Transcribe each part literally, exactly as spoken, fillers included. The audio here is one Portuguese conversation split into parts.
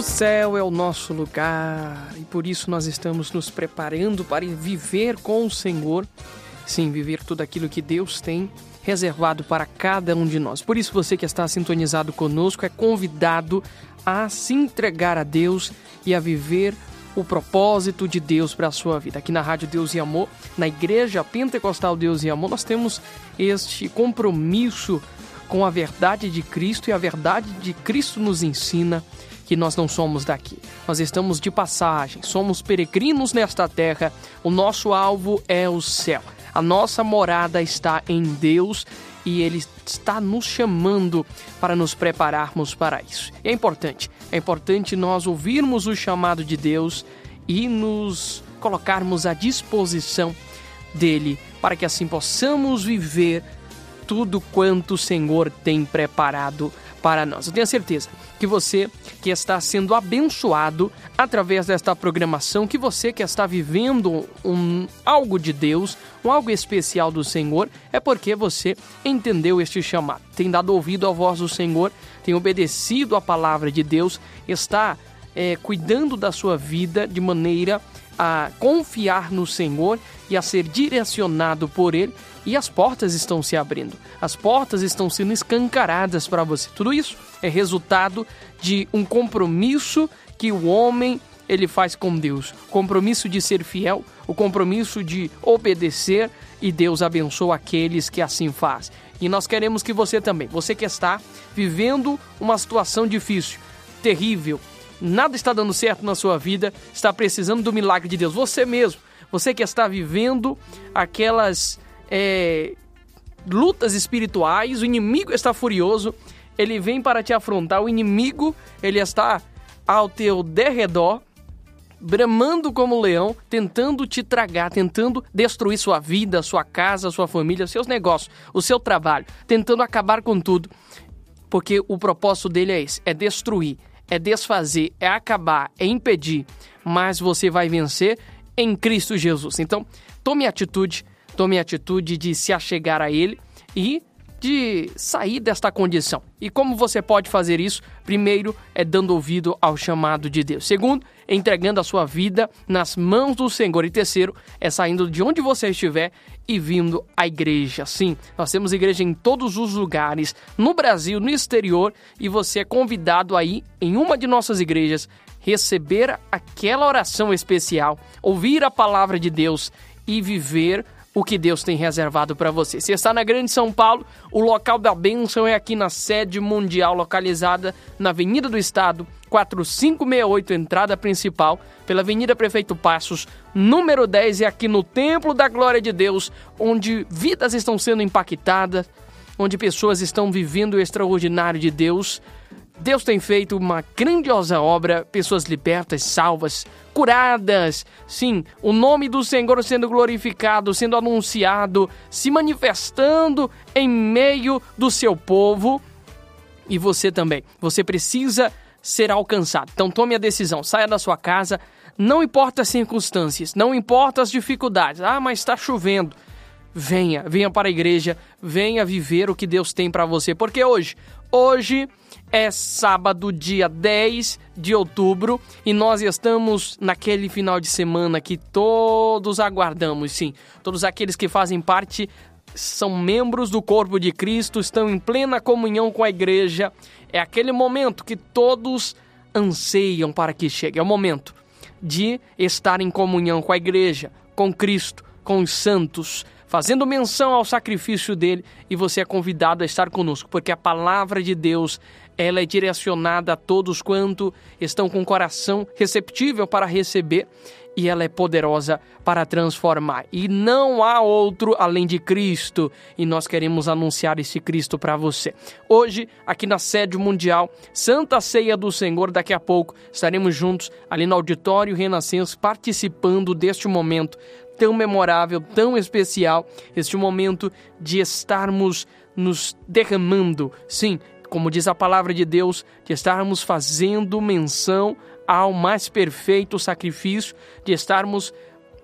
céu é o nosso lugar e por isso nós estamos nos preparando para viver com o Senhor. Sim, viver tudo aquilo que Deus tem reservado para cada um de nós. Por isso você que está sintonizado conosco é convidado a se entregar a Deus e a viver o propósito de Deus para a sua vida. Aqui na Rádio Deus e Amor, na Igreja Pentecostal Deus e Amor, nós temos este compromisso com a verdade de Cristo, e a verdade de Cristo nos ensina que nós não somos daqui. Nós estamos de passagem, somos peregrinos nesta terra, o nosso alvo é o céu. A nossa morada está em Deus e Ele está nos chamando para nos prepararmos para isso. E é importante, é importante nós ouvirmos o chamado de Deus e nos colocarmos à disposição dEle, para que assim possamos viver tudo quanto o Senhor tem preparado para nós. Eu tenho certeza que você que está sendo abençoado através desta programação, que você que está vivendo um, algo de Deus, um algo especial do Senhor, é porque você entendeu este chamado, tem dado ouvido à voz do Senhor, tem obedecido à palavra de Deus, está é, cuidando da sua vida de maneira a confiar no Senhor e a ser direcionado por Ele, e as portas estão se abrindo, as portas estão sendo escancaradas para você. Tudo isso é resultado de um compromisso que o homem ele faz com Deus, compromisso de ser fiel, o compromisso de obedecer, e Deus abençoa aqueles que assim fazem. E nós queremos que você também, você que está vivendo uma situação difícil, terrível, nada está dando certo na sua vida, está precisando do milagre de Deus, você mesmo, você que está vivendo aquelas é, lutas espirituais, o inimigo está furioso, ele vem para te afrontar, o inimigo ele está ao teu derredor, bramando como um leão, tentando te tragar, tentando destruir sua vida, sua casa, sua família, seus negócios, o seu trabalho, tentando acabar com tudo, porque o propósito dele é esse, é destruir, é desfazer, é acabar, é impedir, mas você vai vencer em Cristo Jesus. Então, tome atitude, tome atitude de se achegar a Ele e de sair desta condição. E como você pode fazer isso? Primeiro, é dando ouvido ao chamado de Deus. Segundo, é entregando a sua vida nas mãos do Senhor. E terceiro, é saindo de onde você estiver e vindo à igreja. Sim, nós temos igreja em todos os lugares, no Brasil, no exterior, e você é convidado a ir em uma de nossas igrejas, receber aquela oração especial, ouvir a palavra de Deus e viver o que Deus tem reservado para você. Se está na Grande São Paulo, o local da bênção é aqui na sede mundial, localizada na Avenida do Estado, quatrocentos e sessenta e oito, entrada principal, pela Avenida Prefeito Passos, número dez, e aqui no Templo da Glória de Deus, onde vidas estão sendo impactadas, onde pessoas estão vivendo o extraordinário de Deus. Deus tem feito uma grandiosa obra, pessoas libertas, salvas, curadas, sim, o nome do Senhor sendo glorificado, sendo anunciado, se manifestando em meio do seu povo, e você também, você precisa ser alcançado. Então tome a decisão, saia da sua casa, não importa as circunstâncias, não importa as dificuldades, ah, mas está chovendo, venha, venha para a igreja, venha viver o que Deus tem para você, porque hoje, hoje é sábado, dia dez de outubro, e nós estamos naquele final de semana que todos aguardamos, sim. Todos aqueles que fazem parte, são membros do corpo de Cristo, estão em plena comunhão com a igreja. É aquele momento que todos anseiam para que chegue. É o momento de estar em comunhão com a igreja, com Cristo, com os santos, fazendo menção ao sacrifício dele, e você é convidado a estar conosco, porque a palavra de Deus, ela é direcionada a todos quanto estão com o coração receptível para receber, e ela é poderosa para transformar. E não há outro além de Cristo, e nós queremos anunciar esse Cristo para você. Hoje, aqui na sede mundial, Santa Ceia do Senhor, daqui a pouco estaremos juntos ali no Auditório Renascença, participando deste momento tão memorável, tão especial, este momento de estarmos nos derramando, sim, como diz a palavra de Deus, de estarmos fazendo menção ao mais perfeito sacrifício, de estarmos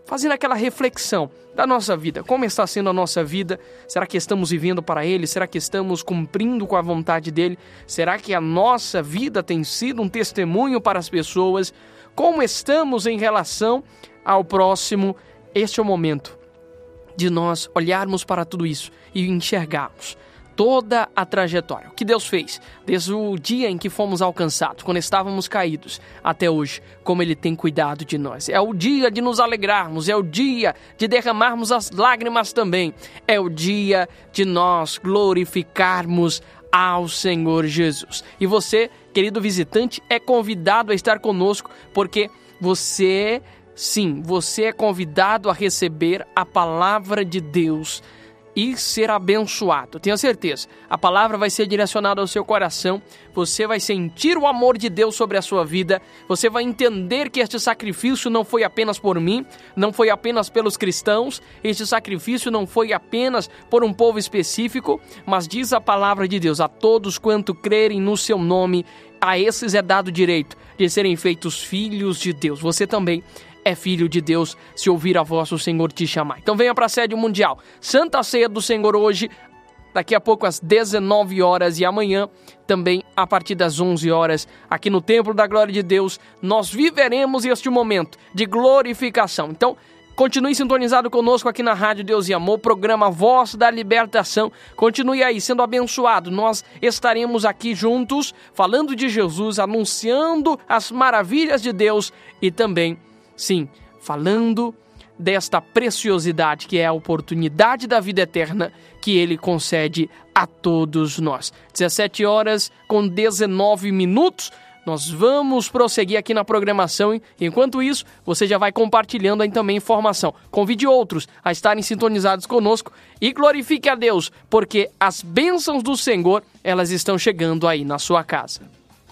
fazendo aquela reflexão da nossa vida. Como está sendo a nossa vida? Será que estamos vivendo para Ele? Será que estamos cumprindo com a vontade dEle? Será que a nossa vida tem sido um testemunho para as pessoas? Como estamos em relação ao próximo? Este é o momento de nós olharmos para tudo isso e enxergarmos toda a trajetória, o que Deus fez, desde o dia em que fomos alcançados, quando estávamos caídos, até hoje, como Ele tem cuidado de nós. É o dia de nos alegrarmos, é o dia de derramarmos as lágrimas também, é o dia de nós glorificarmos ao Senhor Jesus. E você, querido visitante, é convidado a estar conosco, porque você, sim, você é convidado a receber a palavra de Deus e ser abençoado. Tenho certeza, a palavra vai ser direcionada ao seu coração, você vai sentir o amor de Deus sobre a sua vida, você vai entender que este sacrifício não foi apenas por mim, não foi apenas pelos cristãos, este sacrifício não foi apenas por um povo específico, mas diz a palavra de Deus, a todos quanto crerem no seu nome, a esses é dado o direito de serem feitos filhos de Deus. Você também é filho de Deus, se ouvir a voz do Senhor te chamar. Então venha para a sede mundial. Santa Ceia do Senhor hoje, daqui a pouco às dezenove horas e amanhã, também a partir das onze horas, aqui no Templo da Glória de Deus, nós viveremos este momento de glorificação. Então, continue sintonizado conosco aqui na Rádio Deus e Amor, programa Voz da Libertação. Continue aí sendo abençoado. Nós estaremos aqui juntos, falando de Jesus, anunciando as maravilhas de Deus e também, sim, falando desta preciosidade que é a oportunidade da vida eterna que Ele concede a todos nós. dezessete horas com dezenove minutos, nós vamos prosseguir aqui na programação. Enquanto isso, você já vai compartilhando aí também informação. Convide outros a estarem sintonizados conosco e glorifique a Deus, porque as bênçãos do Senhor, elas estão chegando aí na sua casa.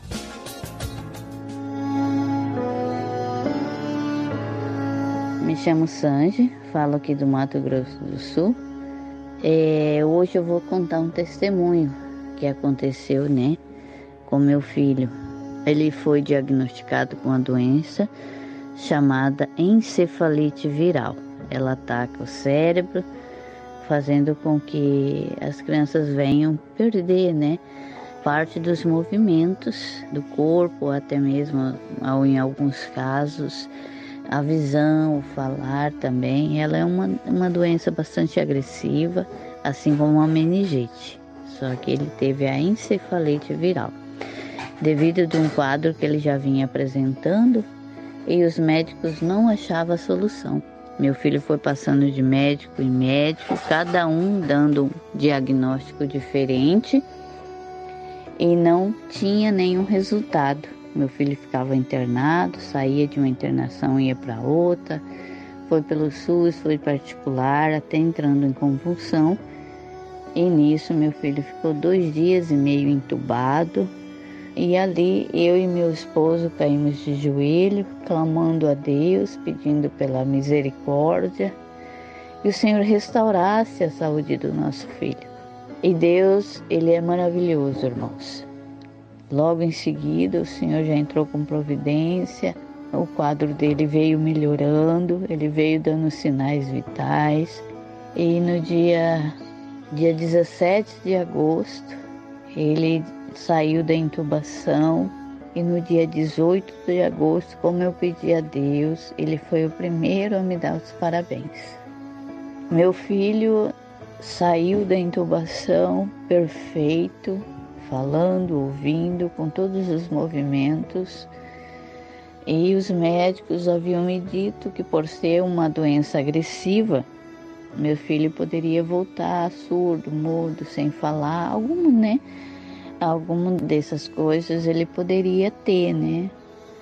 Me chamo Sanji, falo aqui do Mato Grosso do Sul. É, hoje eu vou contar um testemunho que aconteceu, né, com meu filho. Ele foi diagnosticado com uma doença chamada encefalite viral. Ela ataca o cérebro, fazendo com que as crianças venham perder, né, parte dos movimentos do corpo, até mesmo, em alguns casos, a visão, o falar também. Ela é uma, uma doença bastante agressiva, assim como a meningite. Só que ele teve a encefalite viral, devido a um quadro que ele já vinha apresentando e os médicos não achavam a solução. Meu filho foi passando de médico em médico, cada um dando um diagnóstico diferente e não tinha nenhum resultado. Meu filho ficava internado, saía de uma internação e ia para outra, foi pelo SUS, foi particular, até entrando em convulsão. E nisso meu filho ficou dois dias e meio entubado. E ali eu e meu esposo caímos de joelho, clamando a Deus, pedindo pela misericórdia, e o Senhor restaurasse a saúde do nosso filho. E Deus, Ele é maravilhoso, irmãos. Logo em seguida, o Senhor já entrou com providência, o quadro dele veio melhorando, ele veio dando sinais vitais. E no dia, dia dezessete de agosto, ele saiu da intubação. E no dia dezoito de agosto, como eu pedi a Deus, ele foi o primeiro a me dar os parabéns. Meu filho saiu da intubação perfeito, falando, ouvindo, com todos os movimentos. E os médicos haviam me dito que, por ser uma doença agressiva, meu filho poderia voltar surdo, mudo, sem falar, algum, né? Alguma dessas coisas ele poderia ter, né?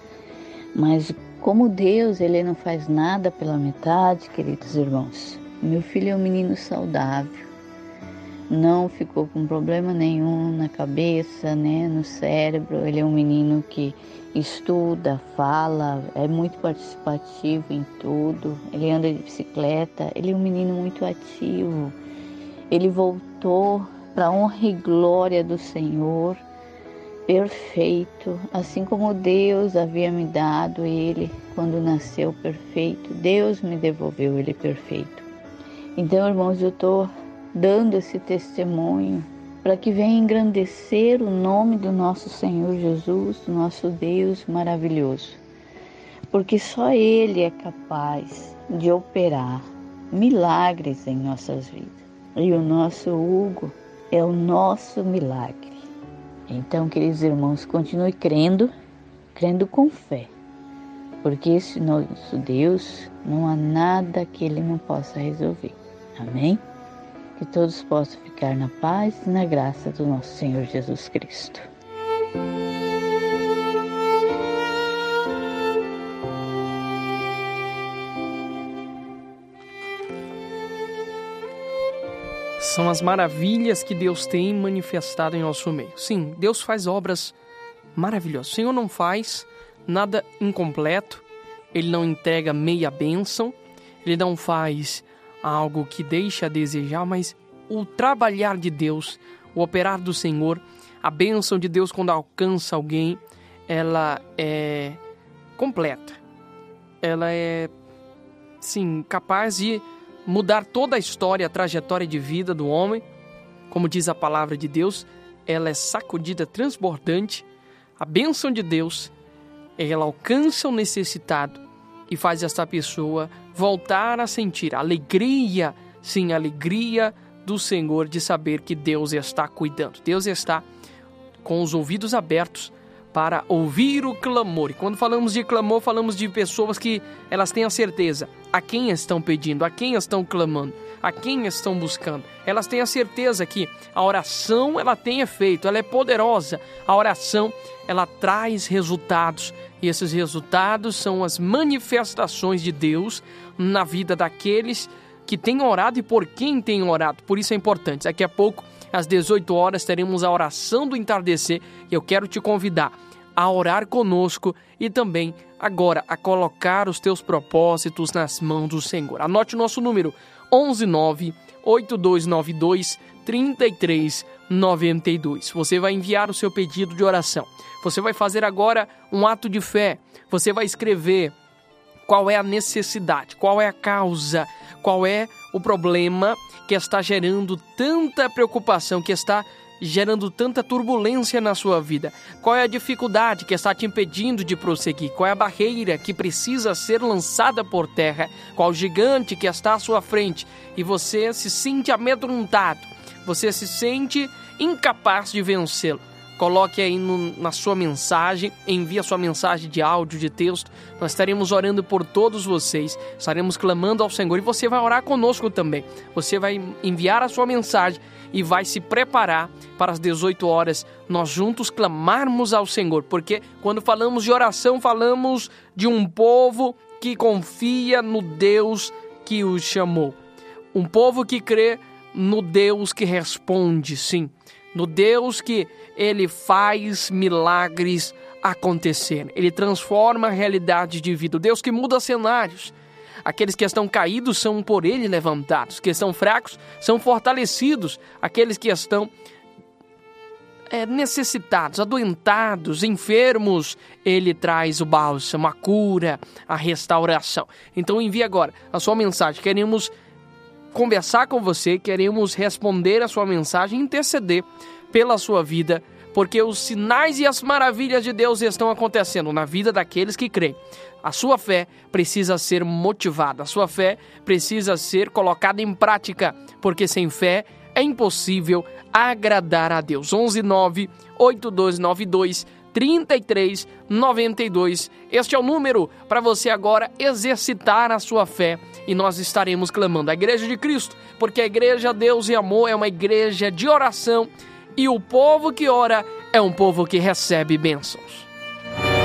Mas como Deus, Ele não faz nada pela metade, queridos irmãos. Meu filho é um menino saudável. Não ficou com problema nenhum na cabeça, né, no cérebro. Ele é um menino que estuda, fala, é muito participativo em tudo. Ele anda de bicicleta, ele é um menino muito ativo. Ele voltou para a honra e glória do Senhor. perfeito, assim como Deus havia me dado ele quando nasceu perfeito, Deus me devolveu ele perfeito. Então, irmãos, eu estou dando esse testemunho para que venha engrandecer o nome do nosso Senhor Jesus, nosso Deus maravilhoso, porque só Ele é capaz de operar milagres em nossas vidas. E o nosso Hugo é o nosso milagre. Então, queridos irmãos, continue crendo, crendo com fé, porque esse nosso Deus, não há nada que Ele não possa resolver. Amém? Que todos possam ficar na paz e na graça do nosso Senhor Jesus Cristo. São as maravilhas que Deus tem manifestado em nosso meio. Sim, Deus faz obras maravilhosas. O Senhor não faz nada incompleto, Ele não entrega meia bênção, Ele não faz algo que deixa a desejar, mas o trabalhar de Deus, o operar do Senhor, a bênção de Deus quando alcança alguém, ela é completa. Ela é, sim, capaz de mudar toda a história, a trajetória de vida do homem. Como diz a palavra de Deus, ela é sacudida, transbordante. A bênção de Deus, ela alcança o necessitado e faz essa pessoa voltar a sentir a alegria, sim, a alegria do Senhor de saber que Deus está cuidando. Deus está com os ouvidos abertos para ouvir o clamor. E quando falamos de clamor, falamos de pessoas que elas têm a certeza a quem estão pedindo, a quem estão clamando, a quem estão buscando. Elas têm a certeza que a oração ela tem efeito, ela é poderosa. A oração ela traz resultados e esses resultados são as manifestações de Deus na vida daqueles que têm orado e por quem têm orado. Por isso é importante. Daqui a pouco, às dezoito horas, teremos a oração do entardecer e eu quero te convidar a orar conosco e também agora a colocar os teus propósitos nas mãos do Senhor. Anote o nosso número onze nove oito dois nove dois três três nove dois. Você vai enviar o seu pedido de oração. Você vai fazer agora um ato de fé. Você vai escrever qual é a necessidade, qual é a causa, qual é o problema que está gerando tanta preocupação, que está gerando tanta turbulência na sua vida. Qual é a dificuldade que está te impedindo de prosseguir? Qual é a barreira que precisa ser lançada por terra? Qual o gigante que está à sua frente e você se sente amedrontado? Você se sente incapaz de vencê-lo? Coloque aí no, na sua mensagem, envie a sua mensagem de áudio, de texto. Nós estaremos orando por todos vocês, estaremos clamando ao Senhor e você vai orar conosco também. Você vai enviar a sua mensagem e vai se preparar para as dezoito horas, nós juntos clamarmos ao Senhor. Porque quando falamos de oração, falamos de um povo que confia no Deus que os chamou. Um povo que crê no Deus que responde, sim. No Deus que Ele faz milagres acontecerem. Ele transforma a realidade de vida. O Deus que muda cenários. Aqueles que estão caídos são por Ele levantados. Que estão fracos são fortalecidos. Aqueles que estão é, necessitados, adoentados, enfermos, Ele traz o bálsamo, a cura, a restauração. Então envie agora a sua mensagem. Queremos conversar com você, queremos responder a sua mensagem, interceder pela sua vida, porque os sinais e as maravilhas de Deus estão acontecendo na vida daqueles que creem. A sua fé precisa ser motivada, a sua fé precisa ser colocada em prática, porque sem fé é impossível agradar a Deus. onze nove oito dois nove dois três três nove dois. Este é o número para você agora exercitar a sua fé e nós estaremos clamando. A Igreja de Cristo, porque a Igreja Deus e Amor é uma igreja de oração e o povo que ora é um povo que recebe bênçãos.